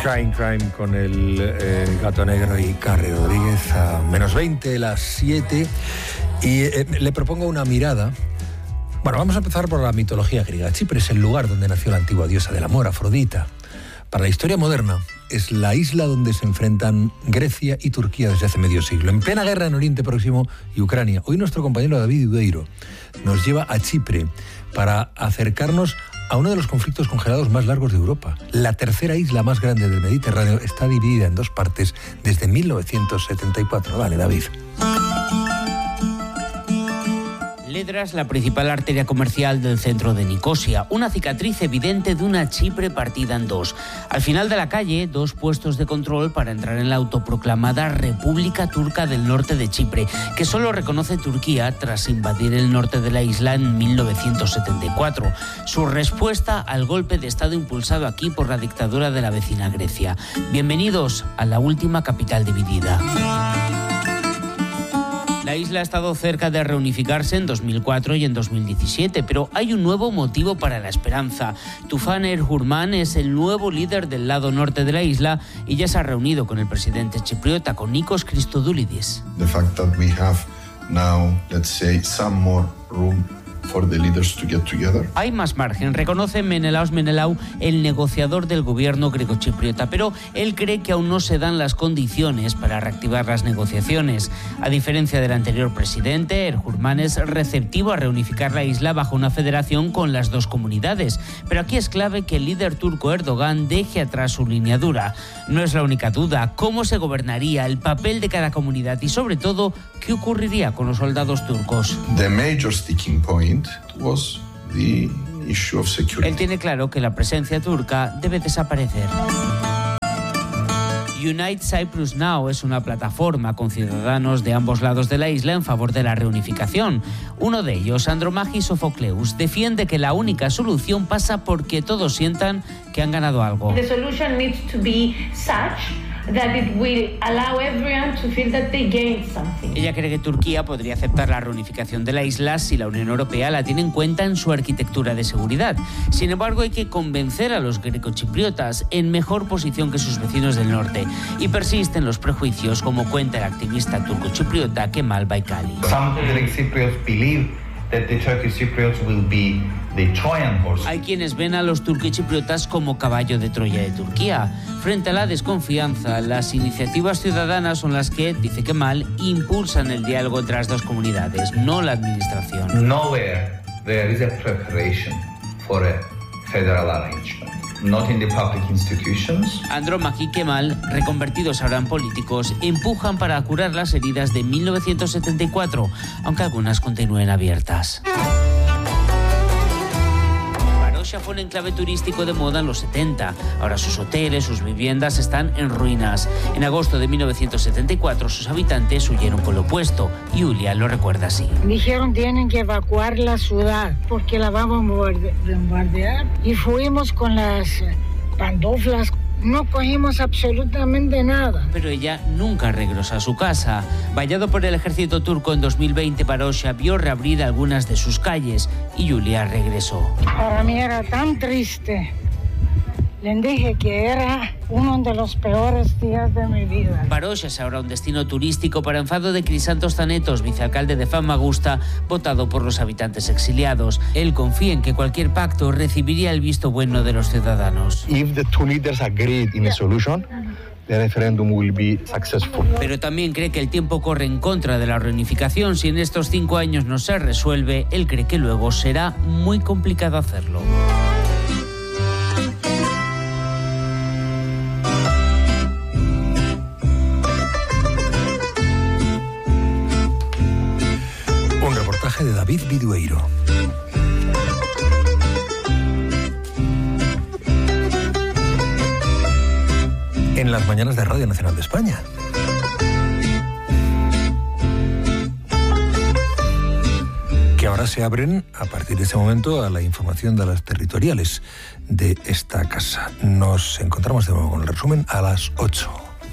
Crime con el Gato Negro y Carrie Rodríguez a menos 20, las 7. Y le propongo una mirada. Bueno, vamos a empezar por la mitología griega. Chipre es el lugar donde nació la antigua diosa del amor, Afrodita. Para la historia moderna, es la isla donde se enfrentan Grecia y Turquía desde hace medio siglo, en plena guerra en Oriente Próximo y Ucrania. Hoy nuestro compañero David Udeiro nos lleva a Chipre para acercarnos a uno de los conflictos congelados más largos de Europa. La tercera isla más grande del Mediterráneo está dividida en dos partes desde 1974. Vale, David. Ledra es la principal arteria comercial del centro de Nicosia, una cicatriz evidente de una Chipre partida en dos. Al final de la calle, dos puestos de control para entrar en la autoproclamada República Turca del Norte de Chipre, que solo reconoce Turquía tras invadir el norte de la isla en 1974. Su respuesta al golpe de Estado impulsado aquí por la dictadura de la vecina Grecia. Bienvenidos a la última capital dividida. La isla ha estado cerca de reunificarse en 2004 y en 2017, pero hay un nuevo motivo para la esperanza. Tufan Erhurman es el nuevo líder del lado norte de la isla y ya se ha reunido con el presidente chipriota, con Nikos Christodoulidis. The fact that we have now, let's say, some more room for the leaders to get together. Hay más margen, reconoce Menelaos Menelau, el negociador del gobierno greco-chipriota, pero él cree que aún no se dan las condiciones para reactivar las negociaciones. A diferencia del anterior presidente, Erhurman es receptivo a reunificar la isla bajo una federación con las dos comunidades. Pero aquí es clave que el líder turco Erdogan deje atrás su línea dura. No es la única duda, cómo se gobernaría, el papel de cada comunidad y sobre todo, qué ocurriría con los soldados turcos. The major sticking point was the issue of security. Él tiene claro que la presencia turca debe desaparecer. Unite Cyprus Now es una plataforma con ciudadanos de ambos lados de la isla en favor de la reunificación. Uno de ellos, Andromachis Sofocleus, defiende que la única solución pasa porque todos sientan que han ganado algo. The solution needs to be such that it will allow everyone to feel that they gained something. Ella cree que Turquía podría aceptar la reunificación de la isla si la Unión Europea la tiene en cuenta en su arquitectura de seguridad. Sin embargo, hay que convencer a los grecochipriotas en mejor posición que sus vecinos del norte. Y persisten los prejuicios, como cuenta el activista turco-chipriota Kemal Baykali. Some Greek Cypriots believe that the Turkish Cypriots will be the Trojan horse. Hay quienes ven a los turcochipriotas como caballo de Troya de Turquía. Frente a la desconfianza, las iniciativas ciudadanas son las que, dice Kemal, impulsan el diálogo entre las dos comunidades, no la administración. Nowhere there is a preparation for a federal arrangement. Not in the public institutions. Andromachi y Kemal, reconvertidos ahora en políticos, empujan para curar las heridas de 1974, aunque algunas continúen abiertas. Varosha fue un enclave turístico de moda en los 70. Ahora sus hoteles, sus viviendas están en ruinas. En agosto de 1974 sus habitantes huyeron con lo opuesto. Yulia lo recuerda así. Dijeron tienen que evacuar la ciudad porque la vamos a bombardear. Y fuimos con las pantuflas. No cogimos absolutamente nada. Pero ella nunca regresó a su casa. Vallado por el ejército turco en 2020, Varosha vio reabrir algunas de sus calles y Yulia regresó. Para mí era tan triste. Les dije que era uno de los peores días de mi vida. Varosha es ahora un destino turístico para enfado de Crisantos Zanetos, vicealcalde de Famagusta, votado por los habitantes exiliados. Él confía en que cualquier pacto recibiría el visto bueno de los ciudadanos. If the two leaders agreed in a solution, the referendum will be successful. Pero también cree que el tiempo corre en contra de la reunificación. Si en estos 5 años no se resuelve, él cree que luego será muy complicado hacerlo. De David Vidueiro. En las mañanas de Radio Nacional de España. Que ahora se abren a partir de ese momento a la información de las territoriales de esta casa. Nos encontramos de nuevo con el resumen a las 8.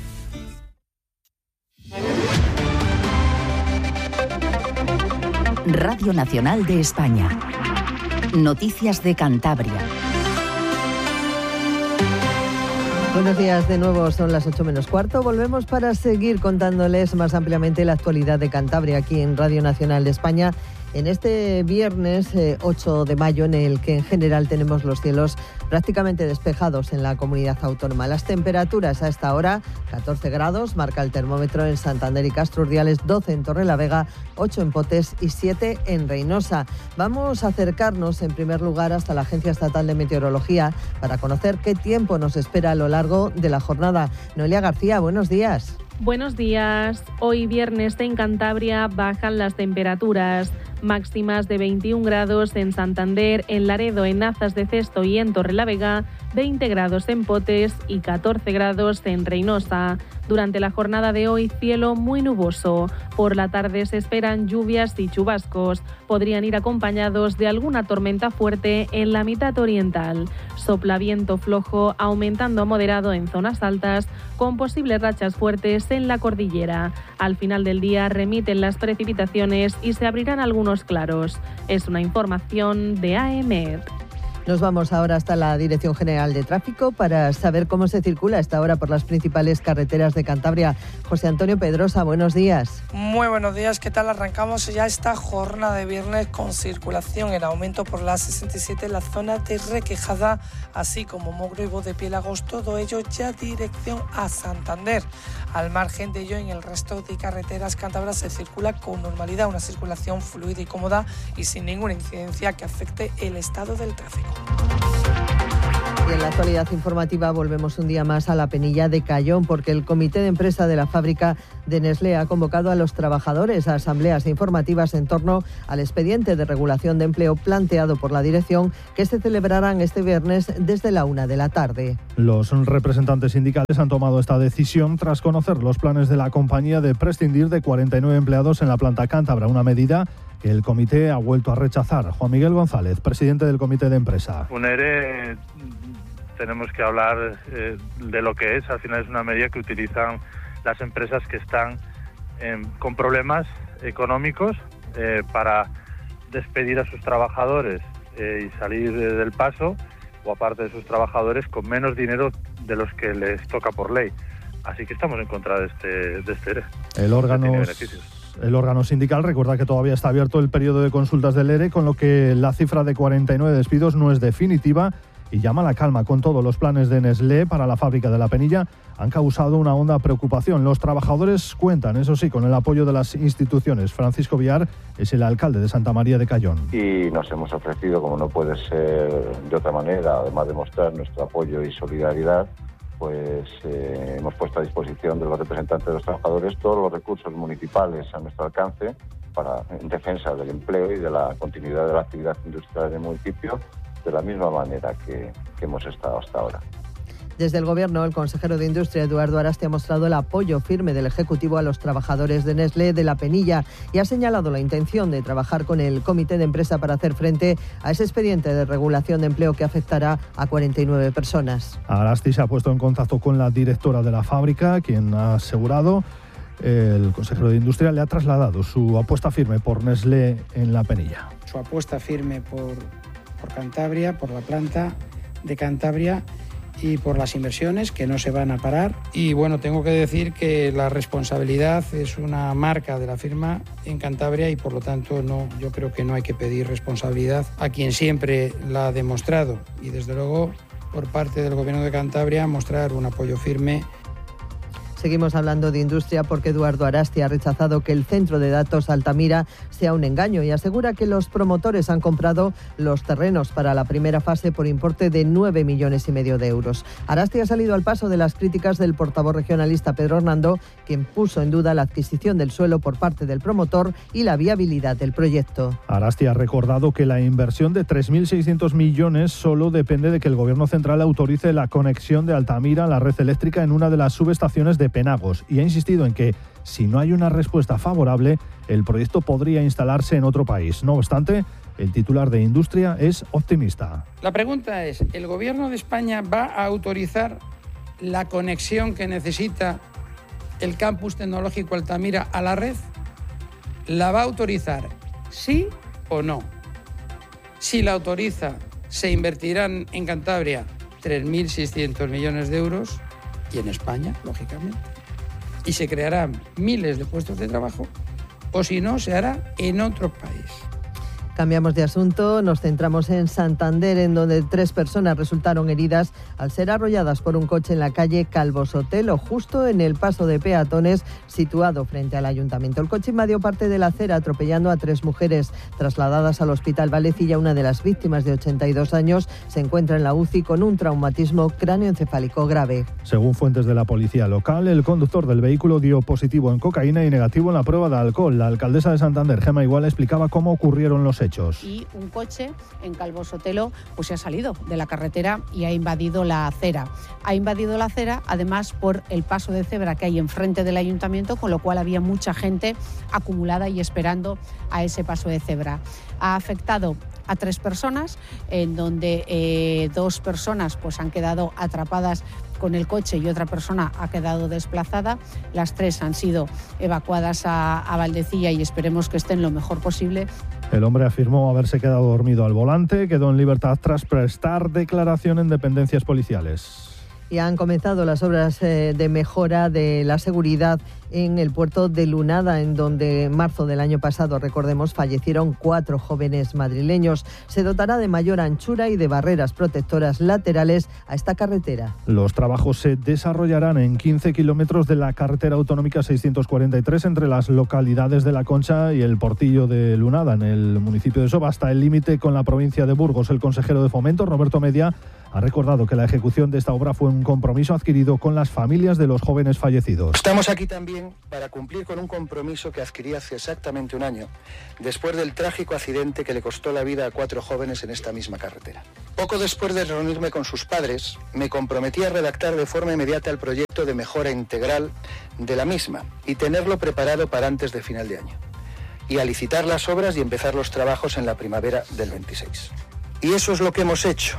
Radio Nacional de España. Noticias de Cantabria. Buenos días de nuevo, son las 8 menos cuarto. Volvemos para seguir contándoles más ampliamente la actualidad de Cantabria aquí en Radio Nacional de España. En este viernes 8 de mayo, en el que en general tenemos los cielos prácticamente despejados en la comunidad autónoma. Las temperaturas a esta hora, 14 grados, marca el termómetro en Santander y Castro Urdiales, 12 en Torrelavega, 8 en Potes y 7 en Reynosa. Vamos a acercarnos en primer lugar hasta la Agencia Estatal de Meteorología para conocer qué tiempo nos espera a lo largo de la jornada. Noelia García, buenos días. Buenos días. Hoy viernes en Cantabria bajan las temperaturas. Máximas de 21 grados en Santander, en Laredo, en Nazas de Cesto y en Torrelavega, 20 grados en Potes y 14 grados en Reynosa. Durante la jornada de hoy, cielo muy nuboso. Por la tarde se esperan lluvias y chubascos. Podrían ir acompañados de alguna tormenta fuerte en la mitad oriental. Sopla viento flojo, aumentando a moderado en zonas altas, con posibles rachas fuertes en la cordillera. Al final del día remiten las precipitaciones y se abrirán algunos claros. Es una información de AEMET. Nos vamos ahora hasta la Dirección General de Tráfico para saber cómo se circula a esta hora por las principales carreteras de Cantabria. José Antonio Pedrosa, buenos días. Muy buenos días, ¿qué tal? Arrancamos ya esta jornada de viernes con circulación en aumento por la 67 en la zona de Requejada, así como Mogro y Bodepiélagos, todo ello ya dirección a Santander. Al margen de ello, en el resto de carreteras cántabras se circula con normalidad, una circulación fluida y cómoda y sin ninguna incidencia que afecte el estado del tráfico. Y en la actualidad informativa volvemos un día más a la Penilla de Cayón, porque el comité de empresa de la fábrica de Nestlé ha convocado a los trabajadores a asambleas informativas en torno al expediente de regulación de empleo planteado por la dirección, que se celebrarán este viernes desde la 1 de la tarde. Los representantes sindicales han tomado esta decisión tras conocer los planes de la compañía de prescindir de 49 empleados en la planta cántabra, una medida que el comité ha vuelto a rechazar. Juan Miguel González, presidente del comité de empresa. Un ERE, tenemos que hablar de lo que es. Al final es una medida que utilizan las empresas que están con problemas económicos para despedir a sus trabajadores y salir del paso, o aparte de sus trabajadores, con menos dinero de los que les toca por ley. Así que estamos en contra de este ERE. El órgano sindical recuerda que todavía está abierto el periodo de consultas del ERE, con lo que la cifra de 49 despidos no es definitiva y llama a la calma. Con todo, los planes de Nestlé para la fábrica de La Penilla han causado una honda preocupación. Los trabajadores cuentan, eso sí, con el apoyo de las instituciones. Francisco Villar es el alcalde de Santa María de Cayón. Y nos hemos ofrecido, como no puede ser de otra manera, además de mostrar nuestro apoyo y solidaridad, pues hemos puesto a disposición de los representantes de los trabajadores todos los recursos municipales a nuestro alcance en defensa del empleo y de la continuidad de la actividad industrial del municipio, de la misma manera que hemos estado hasta ahora. Desde el Gobierno, el consejero de Industria, Eduardo Arasti, ha mostrado el apoyo firme del Ejecutivo a los trabajadores de Nestlé de La Penilla y ha señalado la intención de trabajar con el comité de empresa para hacer frente a ese expediente de regulación de empleo que afectará a 49 personas. Arasti se ha puesto en contacto con la directora de la fábrica, quien ha asegurado, el consejero de Industria le ha trasladado su apuesta firme por Nestlé en La Penilla. Su apuesta firme por Cantabria, por la planta de Cantabria y por las inversiones que no se van a parar. Y bueno, tengo que decir que la responsabilidad es una marca de la firma en Cantabria y por lo tanto yo creo que no hay que pedir responsabilidad a quien siempre la ha demostrado, y desde luego por parte del Gobierno de Cantabria mostrar un apoyo firme. Seguimos hablando de industria porque Eduardo Arasti ha rechazado que el centro de datos Altamira sea un engaño y asegura que los promotores han comprado los terrenos para la primera fase por importe de 9,5 millones de euros. Arasti ha salido al paso de las críticas del portavoz regionalista Pedro Hernando, quien puso en duda la adquisición del suelo por parte del promotor y la viabilidad del proyecto. Arasti ha recordado que la inversión de 3.600 millones solo depende de que el Gobierno central autorice la conexión de Altamira a la red eléctrica en una de las subestaciones de Penagos, y ha insistido en que si no hay una respuesta favorable, el proyecto podría instalarse en otro país. No obstante, el titular de Industria es optimista. La pregunta es, ¿el Gobierno de España va a autorizar la conexión que necesita el campus tecnológico Altamira a la red? ¿La va a autorizar, sí o no? Si la autoriza, ¿se invertirán en Cantabria 3.600 millones de euros, y en España, lógicamente. Y se crearán miles de puestos de trabajo, o si no, se hará en otro país. Cambiamos de asunto, nos centramos en Santander, en donde 3 personas resultaron heridas al ser arrolladas por un coche en la calle Calvo Sotelo, justo en el paso de peatones situado frente al ayuntamiento. El coche invadió parte de la acera atropellando a 3 mujeres trasladadas al Hospital Valecilla. Una de las víctimas, de 82 años, se encuentra en la UCI con un traumatismo cráneoencefálico grave. Según fuentes de la policía local, el conductor del vehículo dio positivo en cocaína y negativo en la prueba de alcohol. La alcaldesa de Santander, Gemma Igual, explicaba cómo ocurrieron los hechos. Y un coche en Calvo Sotelo pues se ha salido de la carretera y ha invadido la acera. Ha invadido la acera además por el paso de cebra que hay enfrente del ayuntamiento, con lo cual había mucha gente acumulada y esperando a ese paso de cebra. Ha afectado a 3 personas, en donde 2 personas pues han quedado atrapadas con el coche y otra persona ha quedado desplazada. Las 3 han sido evacuadas a Valdecilla y esperemos que estén lo mejor posible. El hombre afirmó haberse quedado dormido al volante, quedó en libertad tras prestar declaración en dependencias policiales. Y han comenzado las obras de mejora de la seguridad en el puerto de Lunada, en donde en marzo del año pasado, recordemos, fallecieron 4 jóvenes madrileños. Se dotará de mayor anchura y de barreras protectoras laterales a esta carretera. Los trabajos se desarrollarán en 15 kilómetros de la carretera autonómica 643 entre las localidades de La Concha y el Portillo de Lunada, en el municipio de Soba, hasta el límite con la provincia de Burgos. El consejero de Fomento, Roberto Media, ha recordado que la ejecución de esta obra fue un compromiso adquirido con las familias de los jóvenes fallecidos. Estamos aquí también para cumplir con un compromiso que adquirí hace exactamente un año, después del trágico accidente que le costó la vida a 4 jóvenes en esta misma carretera. Poco después de reunirme con sus padres, me comprometí a redactar de forma inmediata el proyecto de mejora integral de la misma y tenerlo preparado para antes de final de año, y a licitar las obras y empezar los trabajos en la primavera del 26. Y eso es lo que hemos hecho.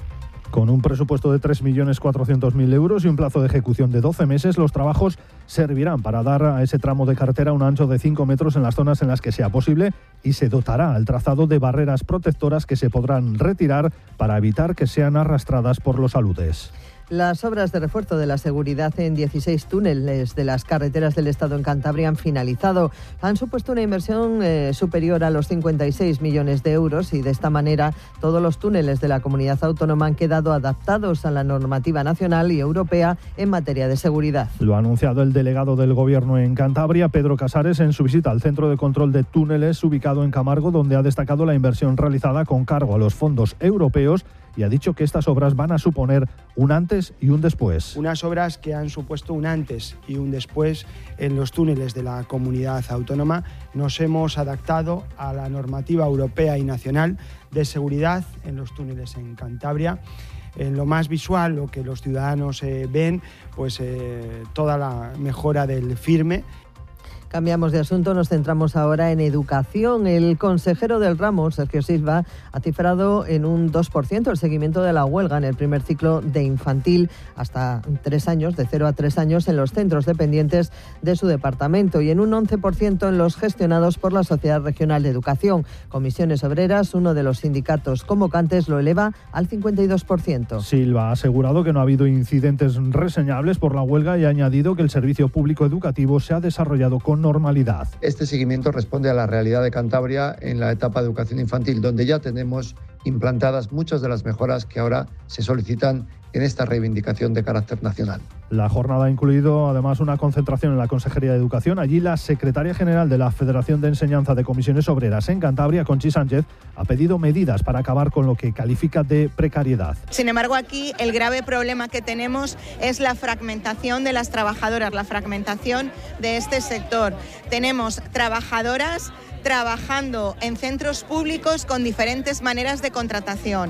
Con un presupuesto de 3.400.000 euros y un plazo de ejecución de 12 meses, los trabajos servirán para dar a ese tramo de carretera un ancho de 5 metros en las zonas en las que sea posible, y se dotará al trazado de barreras protectoras que se podrán retirar para evitar que sean arrastradas por los aludes. Las obras de refuerzo de la seguridad en 16 túneles de las carreteras del Estado en Cantabria han finalizado. Han supuesto una inversión superior a los 56 millones de euros y de esta manera todos los túneles de la comunidad autónoma han quedado adaptados a la normativa nacional y europea en materia de seguridad. Lo ha anunciado el delegado del Gobierno en Cantabria, Pedro Casares, en su visita al Centro de Control de Túneles ubicado en Camargo, donde ha destacado la inversión realizada con cargo a los fondos europeos y ha dicho que estas obras van a suponer un antes y un después. Unas obras que han supuesto un antes y un después en los túneles de la comunidad autónoma. Nos hemos adaptado a la normativa europea y nacional de seguridad en los túneles en Cantabria. En lo más visual, lo que los ciudadanos ven, pues toda la mejora del firme. Cambiamos de asunto, nos centramos ahora en educación. El consejero del ramo, Sergio Silva, ha cifrado en un 2% el seguimiento de la huelga en el primer ciclo de infantil hasta 3 años, de 0 a 3 años, en los centros dependientes de su departamento, y en un 11% en los gestionados por la Sociedad Regional de Educación. Comisiones Obreras, uno de los sindicatos convocantes, lo eleva al 52%. Silva ha asegurado que no ha habido incidentes reseñables por la huelga y ha añadido que el servicio público educativo se ha desarrollado con normalidad. Este seguimiento responde a la realidad de Cantabria en la etapa de educación infantil, donde ya tenemos implantadas muchas de las mejoras que ahora se solicitan en esta reivindicación de carácter nacional. La jornada ha incluido además una concentración en la Consejería de Educación. Allí la secretaria general de la Federación de Enseñanza de Comisiones Obreras en Cantabria, Conchi Sánchez, ha pedido medidas para acabar con lo que califica de precariedad. Sin embargo, aquí el grave problema que tenemos es la fragmentación de las trabajadoras, la fragmentación de este sector. Tenemos trabajadoras trabajando en centros públicos con diferentes maneras de contratación.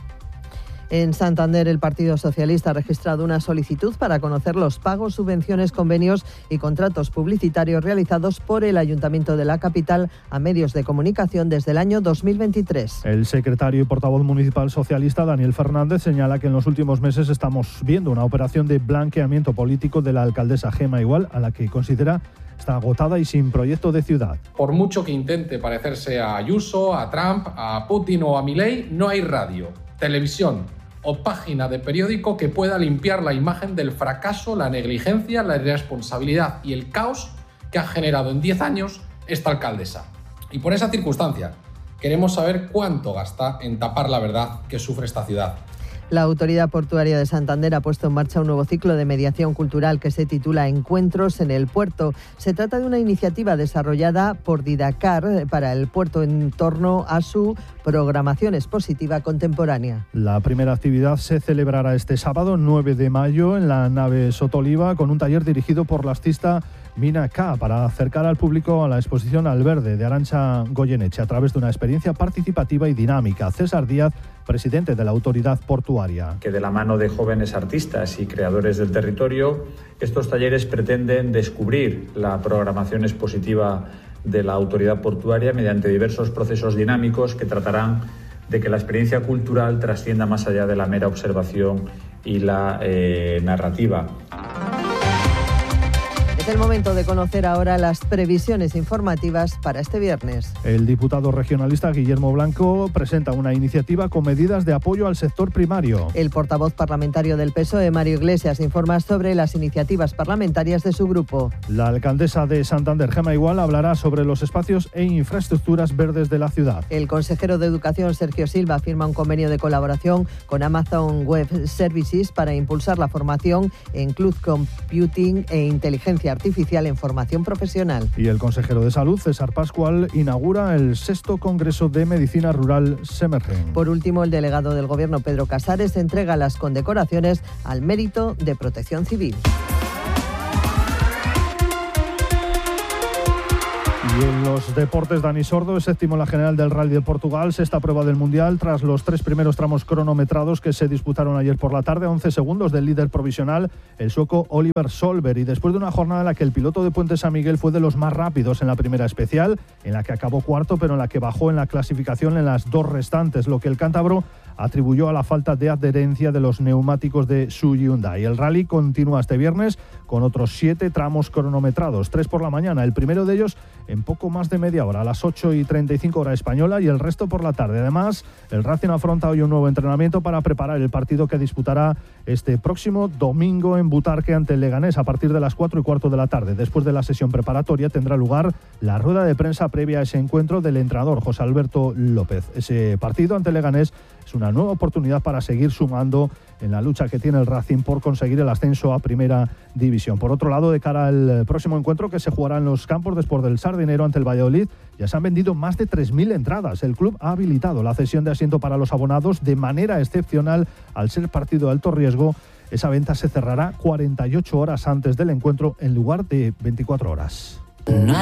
En Santander, el Partido Socialista ha registrado una solicitud para conocer los pagos, subvenciones, convenios y contratos publicitarios realizados por el Ayuntamiento de la capital a medios de comunicación desde el año 2023. El secretario y portavoz municipal socialista, Daniel Fernández, señala que en los últimos meses estamos viendo una operación de blanqueamiento político de la alcaldesa Gemma Igual, a la que considera está agotada y sin proyecto de ciudad. Por mucho que intente parecerse a Ayuso, a Trump, a Putin o a Milei, no hay radio, televisión, o página de periódico que pueda limpiar la imagen del fracaso, la negligencia, la irresponsabilidad y el caos que ha generado en 10 años esta alcaldesa. Y por esa circunstancia, queremos saber cuánto gasta en tapar la verdad que sufre esta ciudad. La Autoridad Portuaria de Santander ha puesto en marcha un nuevo ciclo de mediación cultural que se titula Encuentros en el Puerto. Se trata de una iniciativa desarrollada por Didacar para el puerto en torno a su programación expositiva contemporánea. La primera actividad se celebrará este sábado, 9 de mayo, en la nave Sotoliva, con un taller dirigido por la artista Mina K, para acercar al público a la exposición Al Verde de Arantxa Goyeneche a través de una experiencia participativa y dinámica. César Díaz, presidente de la Autoridad Portuaria. Que de la mano de jóvenes artistas y creadores del territorio, estos talleres pretenden descubrir la programación expositiva de la Autoridad Portuaria mediante diversos procesos dinámicos que tratarán de que la experiencia cultural trascienda más allá de la mera observación y la narrativa. Es el momento de conocer ahora las previsiones informativas para este viernes. El diputado regionalista Guillermo Blanco presenta una iniciativa con medidas de apoyo al sector primario. El portavoz parlamentario del PSOE, Mario Iglesias, informa sobre las iniciativas parlamentarias de su grupo. La alcaldesa de Santander, Gemma Igual, hablará sobre los espacios e infraestructuras verdes de la ciudad. El consejero de Educación, Sergio Silva, firma un convenio de colaboración con Amazon Web Services para impulsar la formación en cloud computing e inteligencia artificial en formación profesional. Y el consejero de Salud, César Pascual, inaugura el 6º Congreso de Medicina Rural Semergen. Por último, el delegado del Gobierno, Pedro Casares, entrega las condecoraciones al Mérito de Protección Civil. Y en los deportes, Dani Sordo es séptimo en la general del Rally de Portugal, sexta prueba del Mundial, tras los 3 primeros tramos cronometrados que se disputaron ayer por la tarde, 11 segundos del líder provisional, el sueco Oliver Solberg, y después de una jornada en la que el piloto de Puente San Miguel fue de los más rápidos en la primera especial, en la que acabó cuarto, pero en la que bajó en la clasificación en las 2 restantes, lo que el cántabro atribuyó a la falta de adherencia de los neumáticos de su Hyundai. El rally continúa este viernes con otros 7 tramos cronometrados, 3 por la mañana, el primero de ellos en poco más de media hora, a las 8:35 hora española, y el resto por la tarde. Además, el Racing afronta hoy un nuevo entrenamiento para preparar el partido que disputará este próximo domingo en Butarque ante el Leganés a partir de las 4:15 de la tarde. Después de la sesión preparatoria tendrá lugar la rueda de prensa previa a ese encuentro del entrenador José Alberto López. Ese partido ante el Leganés es una nueva oportunidad para seguir sumando en la lucha que tiene el Racing por conseguir el ascenso a Primera División. Por otro lado, de cara al próximo encuentro que se jugará en los campos de Sport del Sardinero ante el Valladolid, ya se han vendido más de 3.000 entradas. El club ha habilitado la cesión de asiento para los abonados de manera excepcional al ser partido de alto riesgo. Esa venta se cerrará 48 horas antes del encuentro en lugar de 24 horas.